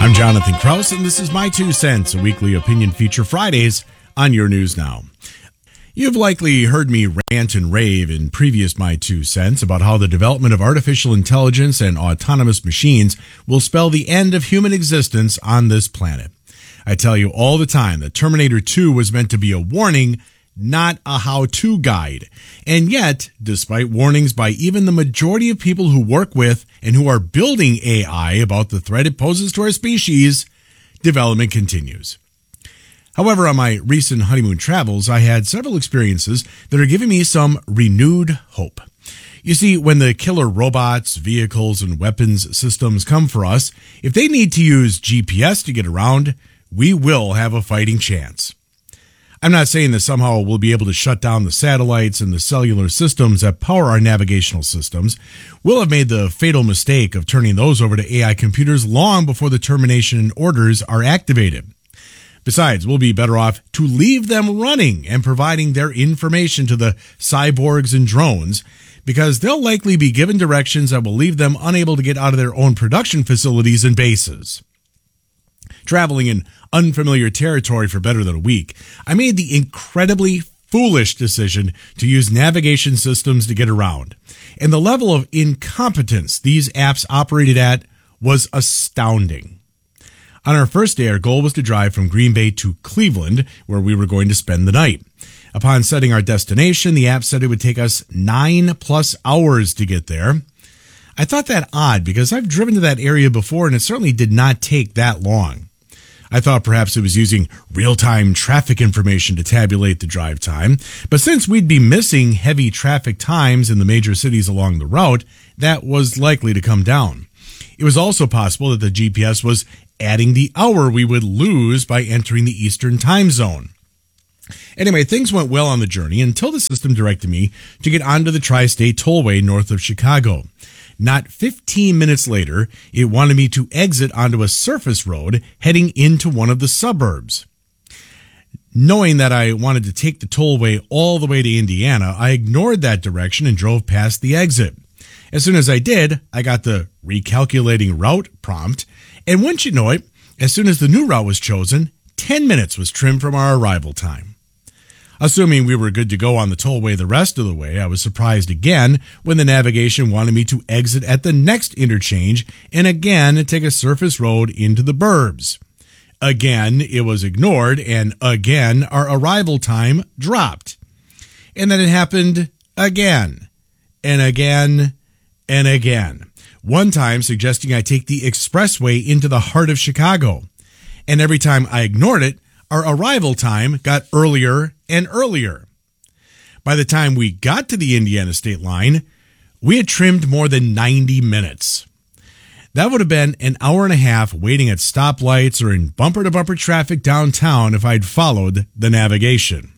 I'm Jonathan Krause, and this is My Two Cents, a weekly opinion feature Fridays on Your News Now. You've likely heard me rant and rave in previous My Two Cents about how the development of artificial intelligence and autonomous machines will spell the end of human existence on this planet. I tell you all the time that Terminator 2 was meant to be a warning, not a how-to guide. And yet, despite warnings by even the majority of people who work with and who are building AI about the threat it poses to our species, development continues. However, on my recent honeymoon travels, I had several experiences that are giving me some renewed hope. You see, when the killer robots, vehicles, and weapons systems come for us, if they need to use GPS to get around, we will have a fighting chance. I'm not saying that somehow we'll be able to shut down the satellites and the cellular systems that power our navigational systems. We'll have made the fatal mistake of turning those over to AI computers long before the termination orders are activated. Besides, we'll be better off to leave them running and providing their information to the cyborgs and drones, because they'll likely be given directions that will leave them unable to get out of their own production facilities and bases. Traveling in unfamiliar territory for better than a week, I made the incredibly foolish decision to use navigation systems to get around. And the level of incompetence these apps operated at was astounding. On our first day, our goal was to drive from Green Bay to Cleveland, where we were going to spend the night. Upon setting our destination, the app said it would take us 9+ hours to get there. I thought that odd because I've driven to that area before and it certainly did not take that long. I thought perhaps it was using real-time traffic information to tabulate the drive time, but since we'd be missing heavy traffic times in the major cities along the route, that was likely to come down. It was also possible that the GPS was adding the hour we would lose by entering the Eastern time zone. Anyway, things went well on the journey until the system directed me to get onto the Tri-State Tollway north of Chicago. Not 15 minutes later, it wanted me to exit onto a surface road heading into one of the suburbs. Knowing that I wanted to take the tollway all the way to Indiana, I ignored that direction and drove past the exit. As soon as I did, I got the recalculating route prompt, and wouldn't you know it, as soon as the new route was chosen, 10 minutes was trimmed from our arrival time. Assuming we were good to go on the tollway the rest of the way, I was surprised again when the navigation wanted me to exit at the next interchange and again take a surface road into the burbs. Again, it was ignored, and again, our arrival time dropped. And then it happened again, and again, and again. One time suggesting I take the expressway into the heart of Chicago. And every time I ignored it, our arrival time got earlier and earlier. By the time we got to the Indiana state line, we had trimmed more than 90 minutes. That would have been an hour and a half waiting at stoplights or in bumper-to-bumper traffic downtown if I'd followed the navigation.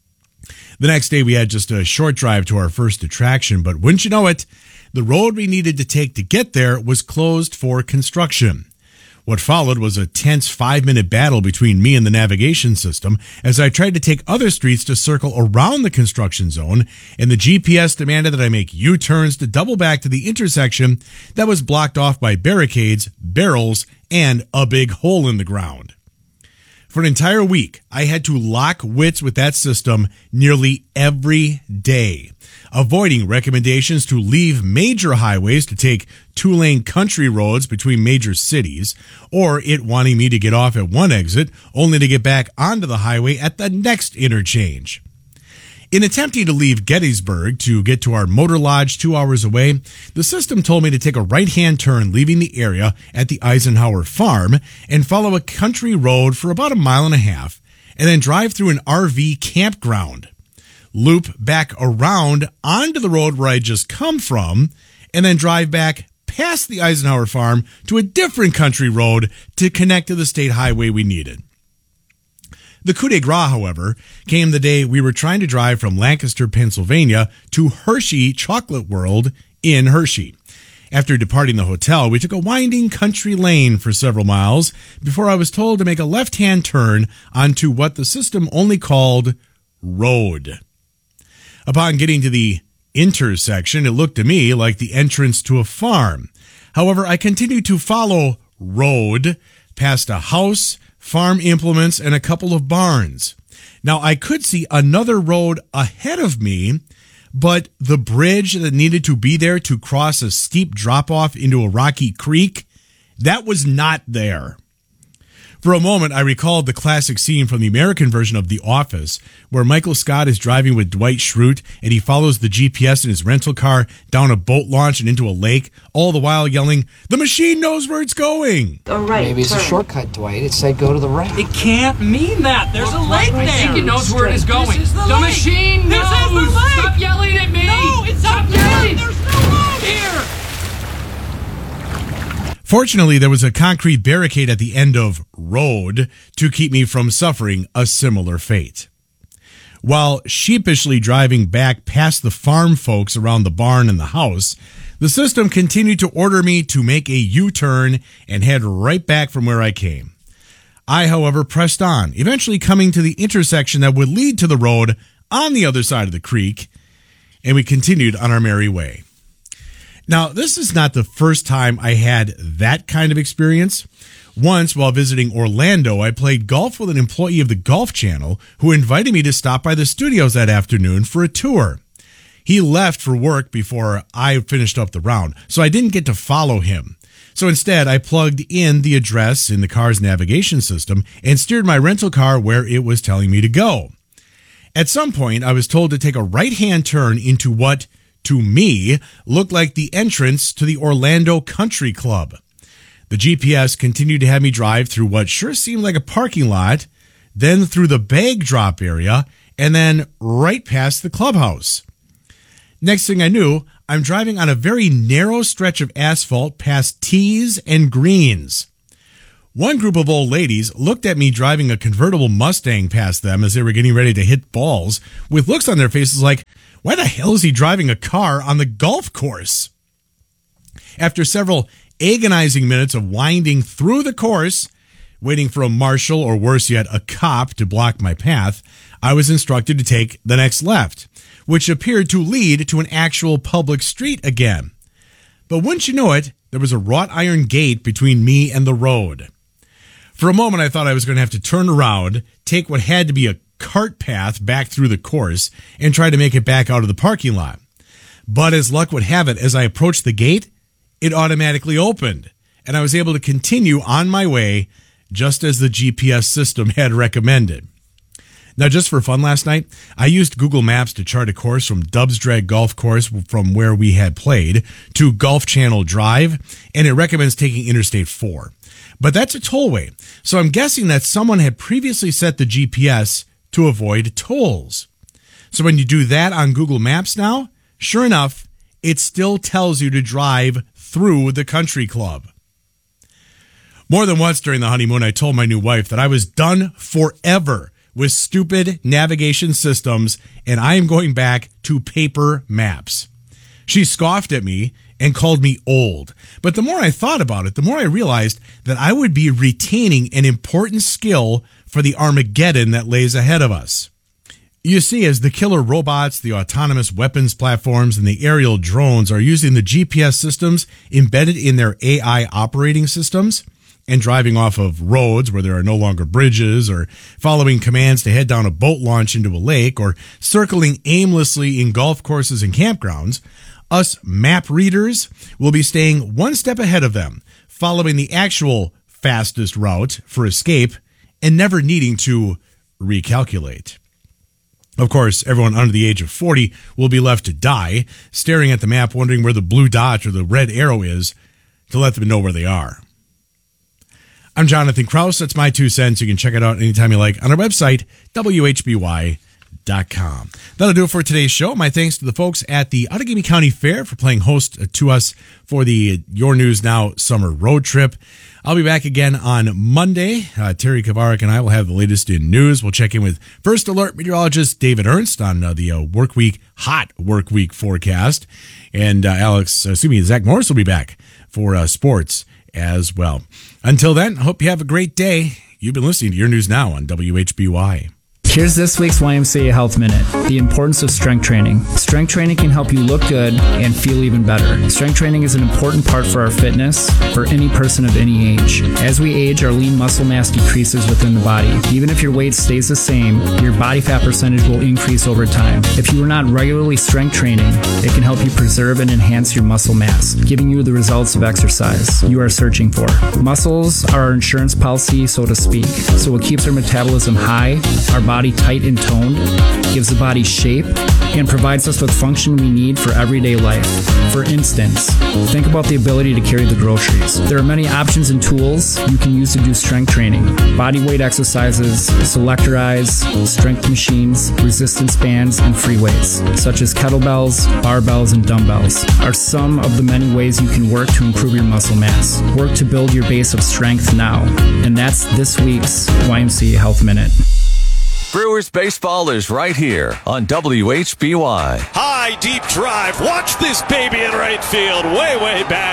The next day, we had just a short drive to our first attraction, but wouldn't you know it, the road we needed to take to get there was closed for construction. What followed was a tense 5-minute battle between me and the navigation system as I tried to take other streets to circle around the construction zone, and the GPS demanded that I make U-turns to double back to the intersection that was blocked off by barricades, barrels, and a big hole in the ground. For an entire week, I had to lock wits with that system nearly every day, avoiding recommendations to leave major highways to take 2-lane country roads between major cities, or it wanting me to get off at one exit only to get back onto the highway at the next interchange. In attempting to leave Gettysburg to get to our motor lodge 2 hours away, the system told me to take a right-hand turn leaving the area at the Eisenhower Farm and follow a country road for about 1.5 miles, and then drive through an RV campground, loop back around onto the road where I just come from, and then drive back past the Eisenhower Farm to a different country road to connect to the state highway we needed. The coup de grace, however, came the day we were trying to drive from Lancaster, Pennsylvania to Hershey Chocolate World in Hershey. After departing the hotel, we took a winding country lane for several miles before I was told to make a left-hand turn onto what the system only called road. Upon getting to the intersection, it looked to me like the entrance to a farm. However, I continued to follow road past a house, farm implements, and a couple of barns. Now, I could see another road ahead of me, but the bridge that needed to be there to cross a steep drop-off into a rocky creek, that was not there. For a moment, I recalled the classic scene from the American version of The Office, where Michael Scott is driving with Dwight Schrute, and he follows the GPS in his rental car down a boat launch and into a lake, all the while yelling, "The machine knows where it's going!" All right, maybe it's a shortcut, Dwight. It said go to the right. It can't mean that. There's a lake there. I think it knows where it is going. This is the machine knows. This is the lake. Stop yelling at me. No, it's Stop not yelling. There's no lake. Here. Fortunately, there was a concrete barricade at the end of road to keep me from suffering a similar fate. While sheepishly driving back past the farm folks around the barn and the house, the system continued to order me to make a U-turn and head right back from where I came. I, however, pressed on, eventually coming to the intersection that would lead to the road on the other side of the creek, and we continued on our merry way. Now, this is not the first time I had that kind of experience. Once, while visiting Orlando, I played golf with an employee of the Golf Channel who invited me to stop by the studios that afternoon for a tour. He left for work before I finished up the round, so I didn't get to follow him. So instead, I plugged in the address in the car's navigation system and steered my rental car where it was telling me to go. At some point, I was told to take a right-hand turn into what, to me, looked like the entrance to the Orlando Country Club. The GPS continued to have me drive through what sure seemed like a parking lot, then through the bag drop area, and then right past the clubhouse. Next thing I knew, I'm driving on a very narrow stretch of asphalt past tees and greens. One group of old ladies looked at me driving a convertible Mustang past them as they were getting ready to hit balls, with looks on their faces like, why the hell is he driving a car on the golf course? After several agonizing minutes of winding through the course, waiting for a marshal or worse yet, a cop to block my path, I was instructed to take the next left, which appeared to lead to an actual public street again. But wouldn't you know it, there was a wrought iron gate between me and the road. For a moment, I thought I was going to have to turn around, take what had to be a cart path back through the course, and try to make it back out of the parking lot. But as luck would have it, as I approached the gate, it automatically opened, and I was able to continue on my way just as the GPS system had recommended. Now, just for fun last night, I used Google Maps to chart a course from Dubs Drag Golf Course from where we had played to Golf Channel Drive, and it recommends taking Interstate 4. But that's a tollway, so I'm guessing that someone had previously set the GPS to avoid tolls. So when you do that on Google Maps now, sure enough, it still tells you to drive through the country club. More than once during the honeymoon, I told my new wife that I was done forever with stupid navigation systems, and I am going back to paper maps. She scoffed at me and called me old. But the more I thought about it, the more I realized that I would be retaining an important skill for the Armageddon that lays ahead of us. You see, as the killer robots, the autonomous weapons platforms, and the aerial drones are using the GPS systems embedded in their AI operating systems and driving off of roads where there are no longer bridges, or following commands to head down a boat launch into a lake, or circling aimlessly in golf courses and campgrounds, us map readers will be staying one step ahead of them, following the actual fastest route for escape and never needing to recalculate. Of course, everyone under the age of 40 will be left to die, staring at the map, wondering where the blue dot or the red arrow is to let them know where they are. I'm Jonathan Kraus. That's my 2 cents. You can check it out anytime you like on our website, WHBY.com. That'll do it for today's show. My thanks to the folks at the Outagamie County Fair for playing host to us for the Your News Now summer road trip. I'll be back again on Monday. Terry Kavarik and I will have the latest in news. We'll check in with First Alert meteorologist David Ernst on the hot work week forecast. And Zach Morris will be back for sports as well. Until then, I hope you have a great day. You've been listening to Your News Now on WHBY. Here's this week's YMCA Health Minute. The importance of strength training. Strength training can help you look good and feel even better. Strength training is an important part for our fitness for any person of any age. As we age, our lean muscle mass decreases within the body. Even if your weight stays the same, your body fat percentage will increase over time. If you are not regularly strength training, it can help you preserve and enhance your muscle mass, giving you the results of exercise you are searching for. Muscles are our insurance policy, so to speak. So it keeps our metabolism high, our body tight and toned, gives the body shape, and provides us with function we need for everyday life. For instance, think about the ability to carry the groceries. There are many options and tools you can use to do strength training. Body weight exercises, selectorized, strength machines, resistance bands, and free weights, such as kettlebells, barbells, and dumbbells, are some of the many ways you can work to improve your muscle mass. Work to build your base of strength now. And that's this week's YMCA Health Minute. Brewers baseball is right here on WHBY. High, deep drive. Watch this baby in right field. Way back.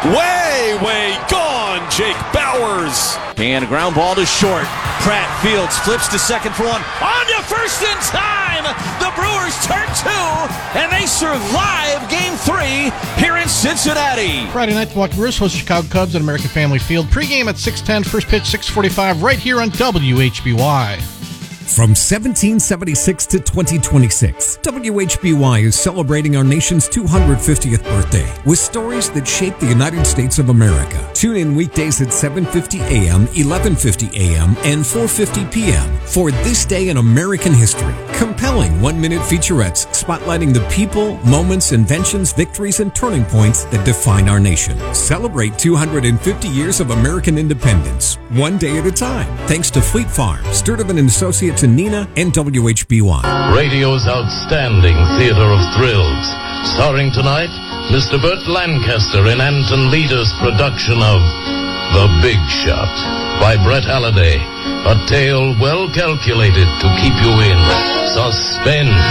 Way gone. Jake Bowers. And a ground ball to short. Pratt Fields flips to second for one. On to first in time. The Brewers turn 2, and they survive Game 3 here in Cincinnati. Friday night, the Milwaukee Brewers host the Chicago Cubs at American Family Field. Pre-game at 6:10, first pitch 6:45, right here on WHBY. From 1776 to 2026, WHBY is celebrating our nation's 250th birthday with stories that shaped the United States of America. Tune in weekdays at 7:50 a.m., 11:50 a.m., and 4:50 p.m. for This Day in American History. Compelling one-minute featurettes spotlighting the people, moments, inventions, victories, and turning points that define our nation. Celebrate 250 years of American independence, one day at a time. Thanks to Fleet Farm, Sturtevant & Associates, and Nina, and WHBY. Radio's outstanding theater of thrills. Starring tonight, Mr. Burt Lancaster in Anton Leader's production of The Big Shot by Brett Halliday. A tale well calculated to keep you in suspense.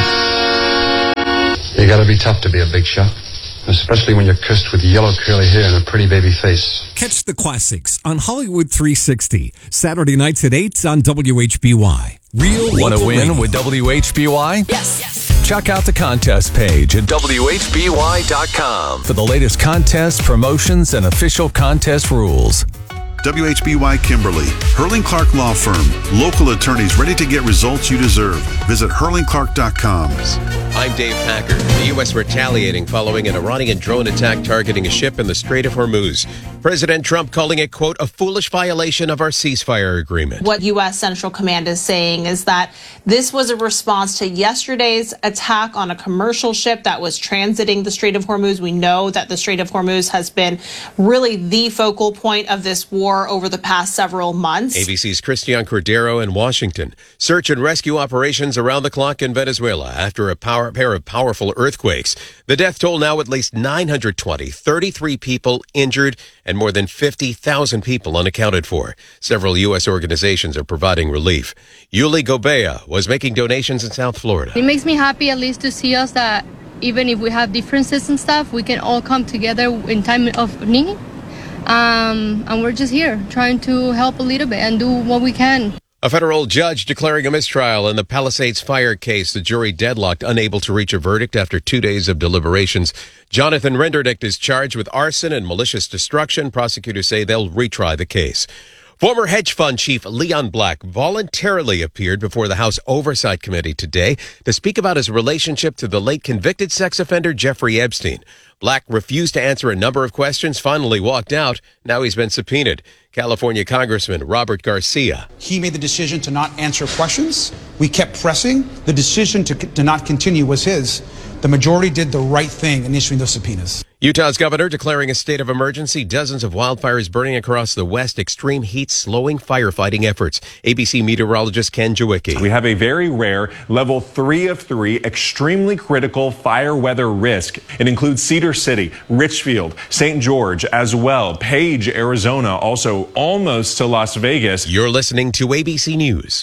You gotta be tough to be a big shot, especially when you're cursed with yellow curly hair and a pretty baby face. Catch the classics on Hollywood 360, Saturday nights at 8 on WHBY. Want to win with WHBY? Yes. Check out the contest page at WHBY.com for the latest contests, promotions, and official contest rules. WHBY Kimberly, Hurling Clark Law Firm. Local attorneys ready to get results you deserve. Visit hurlingclark.com. I'm Dave Packard. The U.S. retaliating following an Iranian drone attack targeting a ship in the Strait of Hormuz. President Trump calling it, quote, a foolish violation of our ceasefire agreement. What U.S. Central Command is saying is that this was a response to yesterday's attack on a commercial ship that was transiting the Strait of Hormuz. We know that the Strait of Hormuz has been really the focal point of this war over the past several months. ABC's Christian Cordero in Washington. Search and rescue operations around the clock in Venezuela after a pair of powerful earthquakes. The death toll now at least 920, 33 people injured, and more than 50,000 people unaccounted for. Several U.S. organizations are providing relief. Yuli Gobea was making donations in South Florida. It makes me happy at least to see us that even if we have differences and stuff, we can all come together in time of need. And we're just here trying to help a little bit and do what we can. A federal judge declaring a mistrial in the Palisades fire case. The jury deadlocked, unable to reach a verdict after 2 days of deliberations. Jonathan Renderdick is charged with arson and malicious destruction. Prosecutors say they'll retry the case. Former hedge fund chief Leon Black voluntarily appeared before the House Oversight Committee today to speak about his relationship to the late convicted sex offender Jeffrey Epstein. Black refused to answer a number of questions, finally walked out. Now he's been subpoenaed. California Congressman Robert Garcia. He made the decision to not answer questions. We kept pressing. The decision to not continue was his. The majority did the right thing in issuing those subpoenas. Utah's governor declaring a state of emergency. Dozens of wildfires burning across the west. Extreme heat slowing firefighting efforts. ABC meteorologist Ken Jawicki. We have a very rare level 3 of 3 extremely critical fire weather risk. It includes Cedar City, Richfield, St. George as well. Page, Arizona, also almost to Las Vegas. You're listening to ABC News.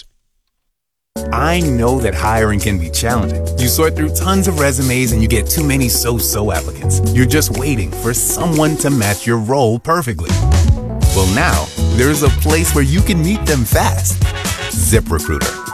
I know that hiring can be challenging. You sort through tons of resumes and you get too many so-so applicants. You're just waiting for someone to match your role perfectly. Well, now there's a place where you can meet them fast. ZipRecruiter.